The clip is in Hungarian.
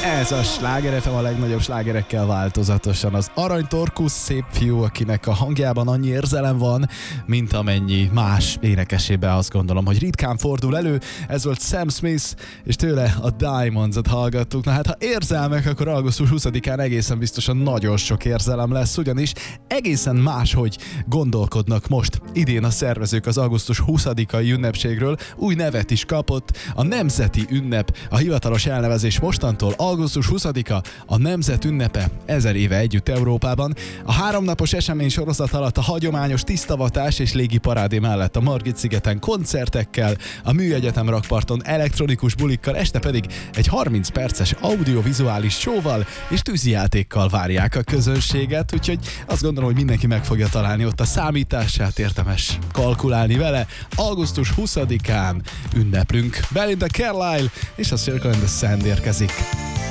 Ez a Sláger FM a legnagyobb slágerekkel változatosan. Az aranytorkusz szép fiú, akinek a hangjában annyi érzelem van, mint amennyi más énekesében, azt gondolom, hogy ritkán fordul elő. Ez volt Sam Smith, és tőle a Diamonds-ot hallgattuk. Na hát, ha érzelmek, akkor augusztus 20-án egészen biztosan nagyon sok érzelem lesz, ugyanis egészen máshogy gondolkodnak most. Idén a szervezők az augusztus 20-ai ünnepségről új nevet is kapott. A nemzeti ünnep, a hivatalos elnevezés mostantól augusztus 20-a a nemzet ünnepe 1000 éve együtt Európában. A 3 napos esemény sorozat alatt a hagyományos tisztavatás és légi parádé mellett a Margit-szigeten koncertekkel, a Műegyetem rakparton elektronikus bulikkal, este pedig egy 30 perces audiovizuális showval és tűzijátékkal várják a közönséget, úgyhogy azt gondolom, hogy mindenki meg fogja találni ott a számítását, érdemes kalkulálni vele. Augusztus 20-án ünneplünk. Belinda Carlisle és a Circle and the Sand érkezik.